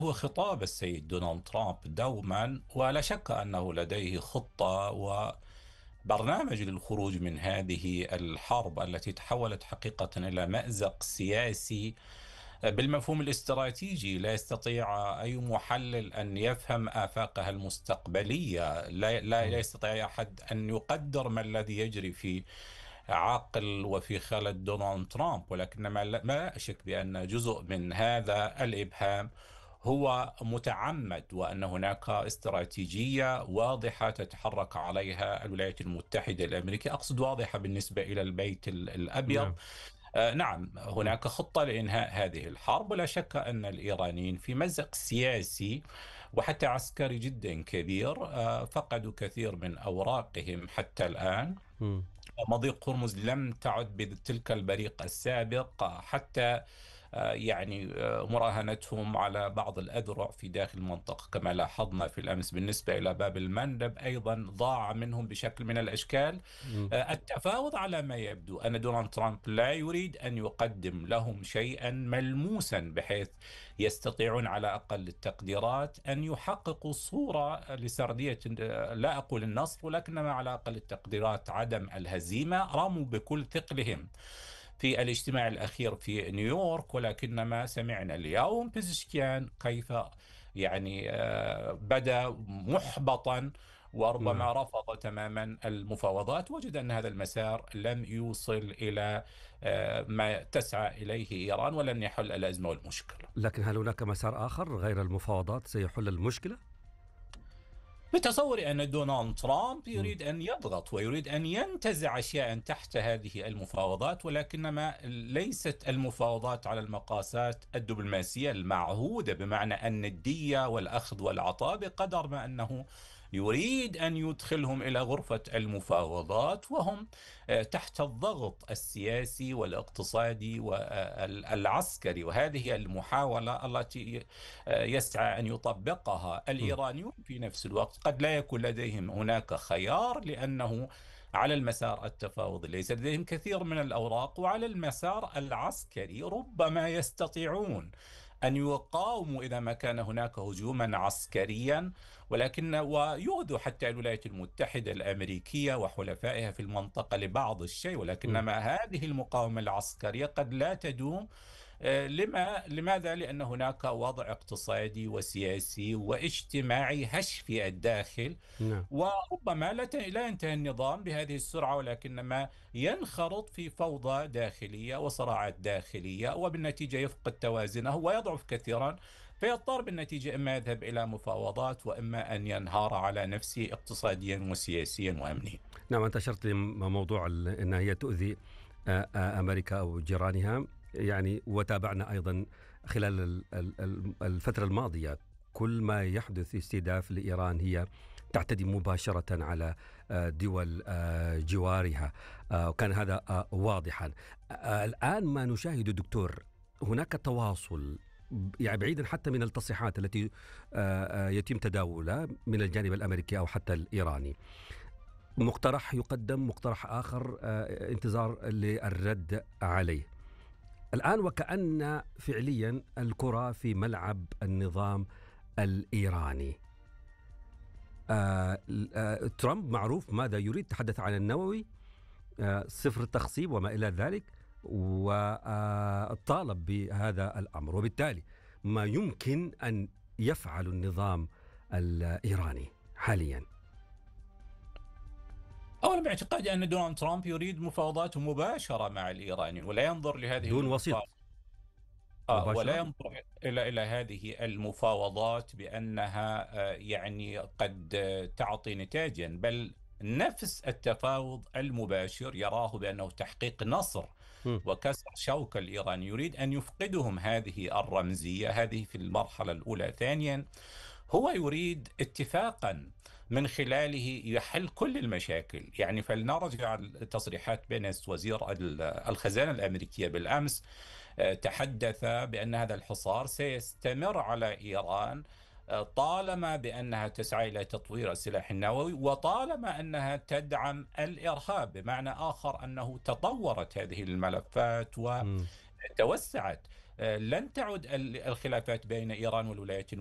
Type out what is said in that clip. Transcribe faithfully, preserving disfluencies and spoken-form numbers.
هو خطاب السيد دونالد ترامب دوما، ولا شك أنه لديه خطة وبرنامج للخروج من هذه الحرب التي تحولت حقيقة إلى مأزق سياسي بالمفهوم الاستراتيجي. لا يستطيع أي محلل أن يفهم آفاقها المستقبلية، لا, لا لا مم. يستطيع أحد أن يقدر ما الذي يجري في عقل وفي خلد دونالد ترامب. ولكن ما لا ما أشك بأن جزء من هذا الإبهام هو متعمد، وأن هناك استراتيجية واضحة تتحرك عليها الولايات المتحدة الأمريكية. أقصد واضحة بالنسبة إلى البيت ال- الأبيض. نعم. آه، نعم، مم. هناك خطة لإنهاء هذه الحرب، ولا شك أن الإيرانيين في مأزق سياسي وحتى عسكري جدا كبير. آه، فقدوا كثير من أوراقهم حتى الآن. مم. مضيق هرمز لم تعد بتلك البريق السابق، حتى آه، يعني آه، مراهنتهم على بعض الأذرع في داخل المنطقة كما لاحظنا في الأمس بالنسبة إلى باب المندب أيضا ضاع منهم بشكل من الأشكال. مم. آه، التفاوض على ما يبدو أن دونالد ترامب لا يريد أن يقدم لهم شيئا ملموسا بحيث يستطيعون على أقل التقديرات أن يحققوا صورة لسردية، آه، لا أقول النصر، ولكنما على أقل التقديرات عدم الهزيمة. راموا بكل ثقلهم في الاجتماع الأخير في نيويورك، ولكنما سمعنا اليوم بزشكيان كيف يعني آه، بدأ محبطا نعم. وربما رفض تماما المفاوضات. وجد أن هذا المسار لم يوصل إلى آه، ما تسعى إليه إيران، ولن يحل الأزمة والمشكلة. لكن هل هناك مسار آخر غير المفاوضات سيحل المشكلة؟ بتصوري أن دونالد ترامب مم. يريد أن يضغط ويريد أن ينتزع أشياء تحت هذه المفاوضات، ولكنما ليست المفاوضات على المقاسات الدبلوماسية المعهودة، بمعنى الندية والأخذ والعطاء، بقدر ما أنه يريد أن يدخلهم إلى غرفة المفاوضات وهم آه، تحت الضغط السياسي والاقتصادي والعسكري. وهذه المحاولة التي آه، يسعى أن يطبقها مم. الإيرانيون. في نفس الوقت قد لا يكون لديهم هناك خيار، لأنه على المسار التفاوضي ليس لديهم كثير من الأوراق، وعلى المسار العسكري ربما يستطيعون أن يقاوموا إذا ما كان هناك هجوما عسكريا، ولكن ويؤذوا حتى الولايات المتحدة الأمريكية وحلفائها في المنطقة لبعض الشيء، مم. ولكنما هذه المقاومة العسكرية قد لا تدوم. آه، لما لماذا؟ لأن هناك وضع اقتصادي وسياسي واجتماعي هش في الداخل، نعم. وربما لا ت- لا ينتهي النظام بهذه السرعة، ولكنما ينخرط في فوضى داخلية وصراعات داخلية، وبالنتيجة يفقد توازنه ويضعف كثيرا، فيضطر بالنتيجة إما يذهب إلى مفاوضات وإما أن ينهار على نفسه اقتصاديا وسياسيا وأمنيا. نعم، أنت أشرت لموضوع ال- أنها هي تؤذي آه، آه، أمريكا أو جيرانها، يعني وتابعنا أيضا خلال ال- ال- ال- الفترة الماضية كل ما يحدث استهداف لإيران، هي تعتدي مباشرة على آه، دول آه، جوارها، آه، وكان هذا آه، واضحا. آه، الآن ما نشاهد دكتور، هناك تواصل، يعني بعيدا حتى من التصريحات التي آه، آه، يتم تداولها من الجانب الأمريكي أو حتى الإيراني. مقترح يقدم، مقترح آخر، آه، انتظار للرد عليه. الآن وكأن فعليا الكرة في ملعب النظام الإيراني. آه، آه، ترامب معروف ماذا يريد، تحدث عن النووي، آه، صفر التخصيب وما إلى ذلك، وطالب بهذا الأمر، وبالتالي ما يمكن أن يفعل النظام الإيراني حاليا. أولا، باعتقادي أن دونالد ترامب يريد مفاوضات مباشرة مع الإيرانيين، ولا ينظر لهذه دون وسيط، المفاوضات آه ولا مباشرة. ينظر إلى إلى هذه المفاوضات بأنها آه يعني قد آه تعطي نتاجا، بل نفس التفاوض المباشر يراه بأنه تحقيق نصر مم. وكسر شوكة الإيراني. يريد أن يفقدهم هذه الرمزية، هذه في المرحلة الأولى. ثانيا، هو يريد اتفاقا من خلاله يحل كل المشاكل. يعني فلنرجع تصريحات بينس وزير ال- الخزانة الأمريكية بالأمس. آه، تحدث بأن هذا الحصار سيستمر على إيران آه، طالما بأنها تسعى إلى تطوير السلاح النووي، وطالما أنها تدعم الإرهاب. بمعنى آخر أنه تطورت هذه الملفات مم. توسعت. لن تعد الخلافات بين إيران والولايات